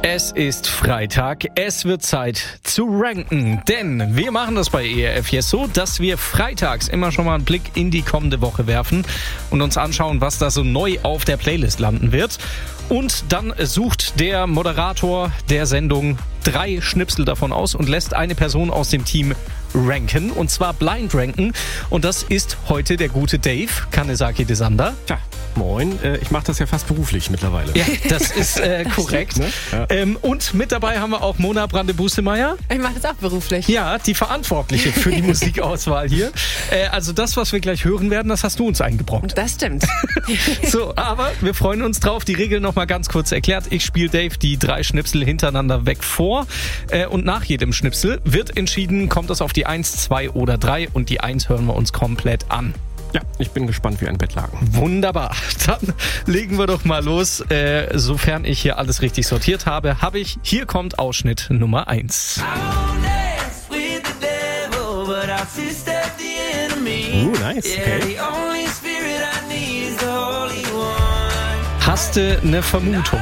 Es ist Freitag, es wird Zeit zu ranken, denn wir machen das bei ERF jetzt so, dass wir freitags immer schon mal einen Blick in die kommende Woche werfen und uns anschauen, was da so neu auf der Playlist landen wird. Und dann sucht der Moderator der Sendung 3 Schnipsel davon aus und lässt eine Person aus dem Team ranken, und zwar blind ranken. Und das ist heute der gute Dave Kanesaki Desander. Tja, moin. Ich mache das ja fast beruflich mittlerweile. Ja, das ist korrekt. Ne? Ja. Und mit dabei haben wir auch Mona Brande-Busemeyer. Ich mache das auch beruflich. Ja, die Verantwortliche für die Musikauswahl hier. Also das, was wir gleich hören werden, das hast du uns eingebrockt. Das stimmt. So, aber wir freuen uns drauf. Die Regeln noch mal ganz kurz erklärt. Ich spiele Dave die 3 Schnipsel hintereinander weg vor. Und nach jedem Schnipsel wird entschieden, kommt es auf die 1, 2 oder 3. Und die 1 hören wir uns komplett an. Ja, ich bin gespannt wie ein Bettlaken. Wunderbar. Dann legen wir doch mal los. Sofern ich hier alles richtig sortiert habe, hier kommt Ausschnitt Nummer 1. Nice. Okay. Hast du eine Vermutung?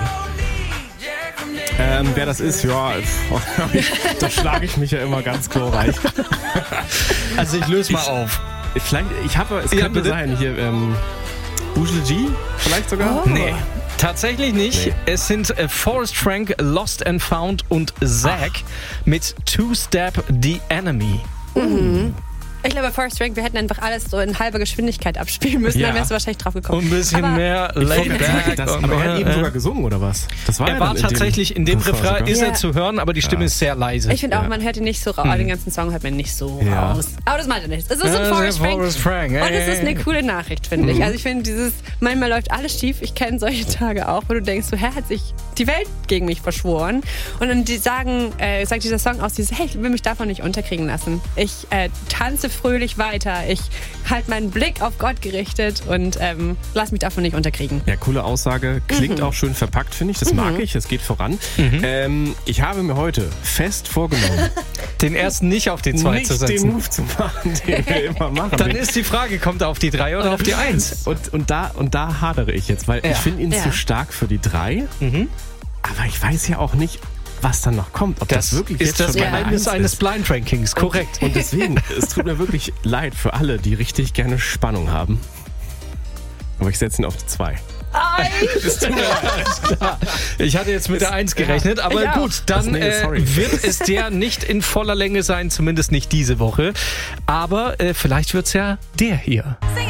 Wer das ist, ja, da schlage ich mich ja immer ganz glorreich. Also ich löse mal auf. Vielleicht, es könnte sein, hier, Bougie G vielleicht sogar? Oh. Nee, tatsächlich nicht. Nee. Es sind Forrest Frank, Lost and Found und Zack mit Two Step The Enemy. Mhm. Ich glaube, Forrest Frank, wir hätten einfach alles so in halber Geschwindigkeit abspielen müssen, dann wärst du wahrscheinlich drauf gekommen. Und ein bisschen mehr laid back. Aber er hat eben sogar gesungen, oder was? Das war er war tatsächlich in dem Refrain, ist er zu hören, aber die Stimme ist sehr leise. Ich finde auch, man hört ihn nicht so raus, den ganzen Song hört man nicht so raus. Aber das macht er nicht. Es ist ein Forrest Frank. Und es ist eine coole Nachricht, finde ich. Also ich finde manchmal läuft alles schief. Ich kenne solche Tage auch, wo du denkst, so, hat sich die Welt gegen mich verschworen. Und dann sagt dieser Song aus, hey, ich will mich davon nicht unterkriegen lassen. Ich tanze fröhlich weiter. Ich halte meinen Blick auf Gott gerichtet und lass mich davon nicht unterkriegen. Ja, coole Aussage. Klingt auch schön verpackt, finde ich. Das mag ich. Es geht voran. Ich habe mir heute fest vorgenommen, den ersten nicht auf die 2 zu setzen. Nicht den Move zu machen, den wir immer machen. Dann ist die Frage, kommt er auf die 3 oder auf die 1? Und da hadere ich jetzt, weil ich finde ihn zu stark für die 3. Aber ich weiß ja auch nicht, was dann noch kommt. Ob das wirklich ist das Geheimnis eines Blind Rankings, korrekt. Und deswegen, es tut mir wirklich leid für alle, die richtig gerne Spannung haben. Aber ich setze ihn auf die 2. Ich hatte jetzt mit der 1 gerechnet, aber gut, dann wird es der nicht in voller Länge sein, zumindest nicht diese Woche. Aber vielleicht wird es ja der hier.